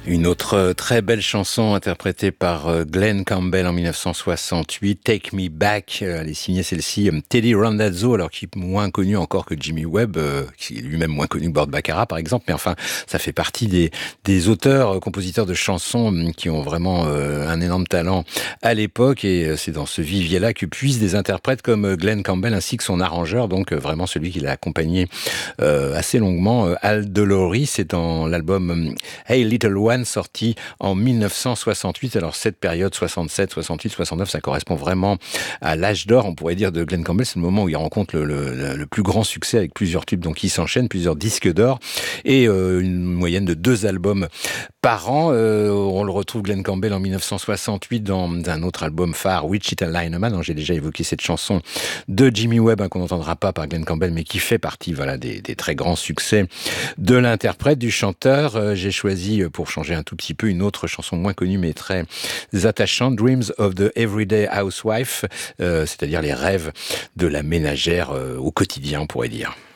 Une autre très belle chanson interprétée par Glenn Campbell en 1968, Take Me Back. Elle est signée celle-ci Teddy Randazzo, alors qui est moins connu encore que Jimmy Webb, qui est lui-même moins connu que Burt Bacharach par exemple, mais enfin ça fait partie des auteurs, compositeurs de chansons qui ont vraiment un énorme talent à l'époque, et c'est dans ce vivier-là que puissent des interprètes comme Glenn Campbell ainsi que son arrangeur, donc vraiment celui qui l'a accompagné assez longuement, Al DeLory. C'est dans l'album Hey Little One, sorti en 1968. Alors cette période 67, 68, 69, ça correspond vraiment à l'âge d'or, on pourrait dire, de Glenn Campbell. C'est le moment où il rencontre le plus grand succès avec plusieurs tubes, donc il s'enchaîne, plusieurs disques d'or et une moyenne de 2 albums par an. On le retrouve Glenn Campbell en 1968 dans un autre album phare, Wichita Lineman, dont j'ai déjà évoqué cette chanson de Jimmy Webb, qu'on n'entendra pas par Glenn Campbell, mais qui fait partie des très grands succès de l'interprète, du chanteur. J'ai choisi, pour changer un tout petit peu, une autre chanson moins connue mais très attachante, Dreams of the Everyday Housewife, c'est-à-dire les rêves de la ménagère au quotidien, on pourrait dire.